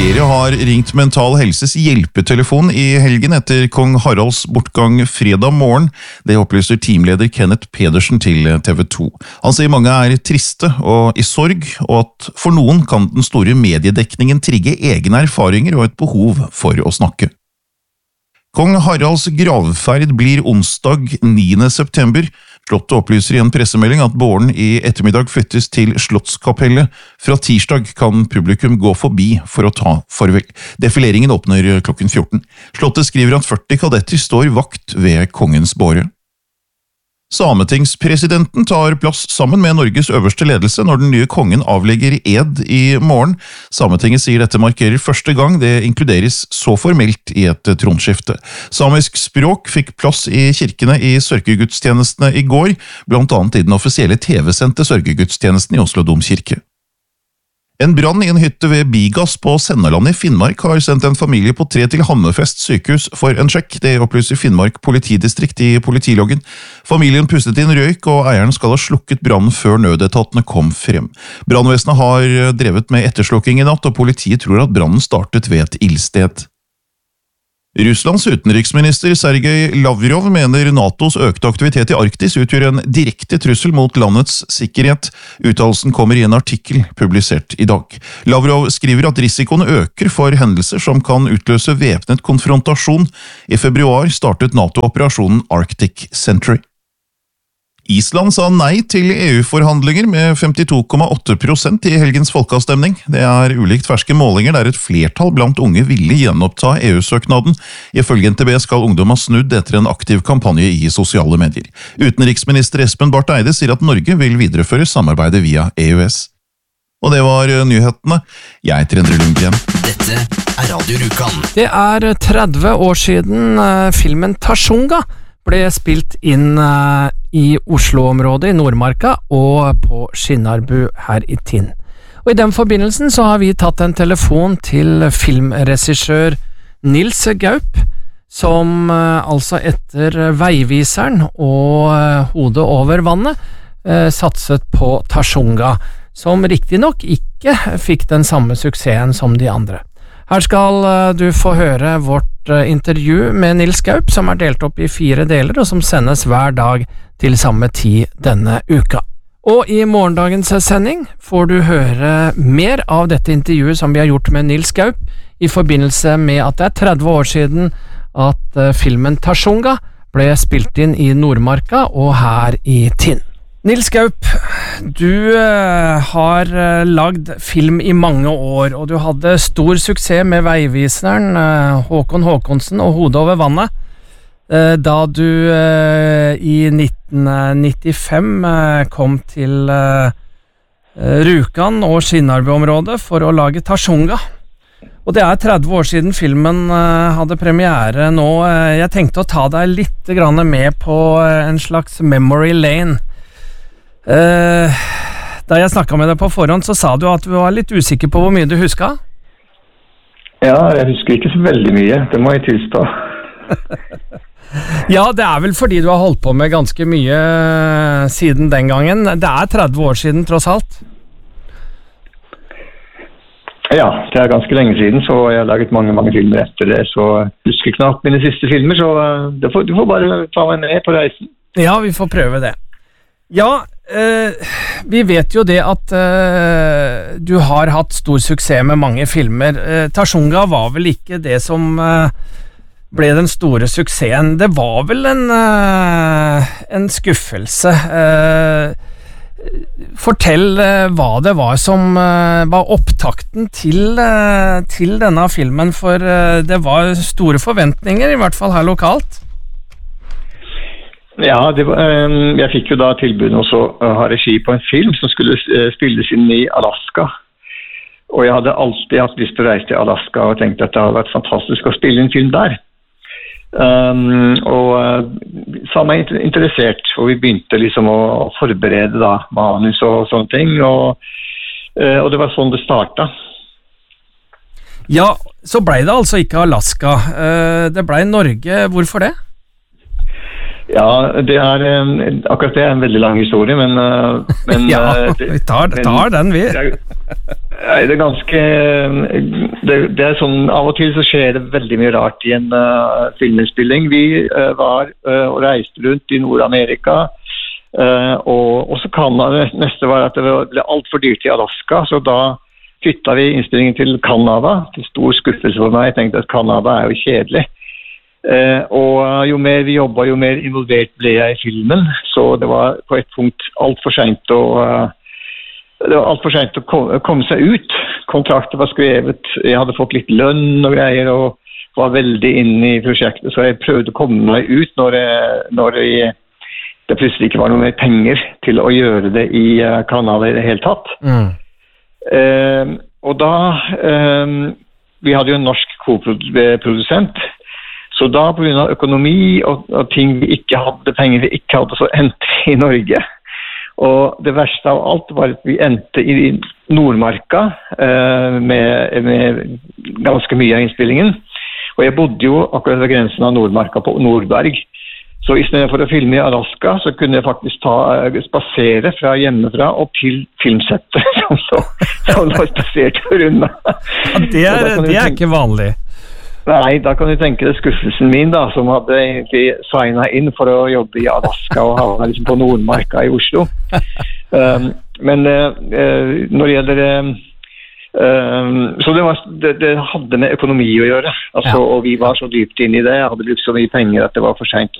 Flere har ringt Mental Helses hjelpetelefon i helgen etter kong Haralds bortgang fredag morgen. Det opplyser teamleder Kenneth Pedersen til TV 2. Han sier mange er triste og i sorg, og at for noen kan den store mediedekningen trigge egne erfaringer og et behov for å snakke. Kong Haralds gravferd blir onsdag 9. september. Slottet opplyser i en pressemelding at båren i ettermiddag flyttes til Slottskapellet. Fra tirsdag kan publikum gå forbi for å ta farvel. Defileringen åpner klokken 14. Slottet skriver at 40 kadetter står vakt ved kongens båre. Sametingspresidenten tar plass sammen med Norges øverste ledelse når den nye kongen avlegger ed i morgen. Sametinget sier dette markerer første gang det inkluderes så formelt i et tronskifte. Samisk språk fikk plass i kirkene i sørgegudstjenestene i går, blant annet i den offisielle TV-sendte sørgegudstjenesten i Oslo Domkirke. En brann i en hytte ved Bigas på Sennaland i Finnmark har sendt en familie på 3 til Hammerfest sykehus for en sjekk. Det opplyser Finnmark politidistrikt i politiloggen. Familien pustet inn røyk, og eieren skal ha slukket brannen før nødetatene kom frem. Brannvesenet har drevet med etterslukking i natt, og politiet tror at brannen startet ved et ildsted. Russlands utenriksminister Sergej Lavrov mener NATOs økte aktivitet i Arktis utgjør en direkte trussel mot landets sikkerhet. Uttalelsen kommer i en artikkel publisert i dag. Lavrov skriver at risikoen øker for hendelser som kan utløse væpnet konfrontasjon. I februar startet NATO-operasjonen Arctic Sentry. Island sa nei til EU-forhandlinger med 52,8% i helgens folkeavstemning. Det er ulikt ferske målinger der et flertall blant unge ville gjenoppta EU-søknaden. Ifølge NTB skal ungdom ha snudd etter en aktiv kampanje i sosiale medier. Utenriksminister Espen Barth Eide sier at Norge vil videreføre samarbeidet via EØS. Og det var nyhetene. Jeg heter Endre Lundgren. Dette er Radio Rjukan. Det er 30 år siden filmen Tashunga ble spilt inn i Oslo-området i Nordmarka og på Skinnarbu her i Tinn. Og i den forbindelsen så har vi tatt en telefon til filmregissør Nils Gaup, som altså etter Veiviseren og Hodet over vannet satset på Tashunga, som riktignok ikke fikk den samme suksessen som de andre. Her skal du få høre vårt intervju med Nils Gaup, som er delt opp i 4 deler, og som sendes hver dag til samme tid denne uka. Og i morgendagens sending får du høre mer av dette intervjuet som vi har gjort med Nils Gaup, i forbindelse med at det er 30 år siden at filmen Tashunga ble spilt inn i Nordmarka og her i Tinn. Nils Gaup, du har lagd film i mange år, og du hadde stor suksess med Veiviseren, Håkon Håkonsen og Hodet over vannet, da du i 1995 kom til Rjukan og Skinnarbu-området for å lage Tashunga. Og det er 30 år siden filmen hadde premiere nå. Jeg tenkte å ta deg litt med på en slags memory lane. Da jeg snakket med deg på forhånd, så sa du at du var litt usikker på hvor mye du husket? Ja, jeg husker ikke så veldig mye, det må jeg tilstå. Ja, det er vel fordi du har holdt på med ganske mye siden den gangen. Det er 30 år siden, tross alt. Ja, det er ganske lenge siden, så jeg har laget mange filmer etter det, så jeg husker knapt mine siste filmer, så du får bare ta meg med på reisen. Ja, vi får prøve det. Ja, vi vet jo det at du har hatt stor suksess med mange filmer. Tashunga var vel ikke det som ble den store suksessen. Det var vel en skuffelse. Fortell hva det var som var opptakten til denne filmen, for det var store forventninger, i hvert fall her lokalt. Ja, jeg fikk jo da tilbudet også å ha regi på en film som skulle spilles inn i Alaska. Og jeg hadde alltid hatt lyst til å reise til Alaska og tenkte at det hadde vært fantastisk å spille en film der. Og sa meg interessert, og vi begynte liksom å forberede da manus og sånne ting, og det var sånn det startet. Ja, så ble det altså ikke Alaska. Det ble Norge. Hvorfor det? Ja, akkurat det er en veldig lang historie, men ja, vi tar den, vi. Det ganske det sånn, av og til så skjer det veldig mye rart i en filminnspilling. Vi var og reiste rundt i Nord-Amerika, og også Canada. Neste var at det ble alt for dyrt i Alaska, så da flyttet vi innspillingen til Canada, til stor skuffelse for meg. Jeg tenkte at Canada jo kjedelig. Og jo mer vi jobbet, jo mer involvert ble jeg i filmen, så det var på et punkt alt for sent å komme seg ut. Kontraktet var skrevet, jeg hadde fått litt lønn og greier, og var veldig inne i prosjektet, så jeg prøvde å komme meg ut når det plutselig ikke var noe mer penger til å gjøre det i Canada i det hele tatt. Og da, vi hadde jo en norsk koprodusent, så da på grunn av økonomi og ting vi ikke hadde, penger vi ikke hadde, så endte i Norge. Og det verste av alt var at vi endte i Nordmarka med ganske mye av innspillingen. Og jeg bodde jo akkurat ved grensen av Nordmarka på Nordberg. Så i stedet for å filme i Alaska, så kunne jeg faktisk spasere fra hjemmefra og til filmsettet, som lå spasert rundt. Det er ikke vanlig. Nei, da kan du tenke deg skuffelsen min da, som hadde egentlig signet inn for å jobbe i Alaska og havne liksom på Nordmarka i Oslo. Men når det gjelder så det hadde med økonomi å gjøre, altså, og vi var så dypt inne i det, jeg hadde brukt så mye penger at det var for sent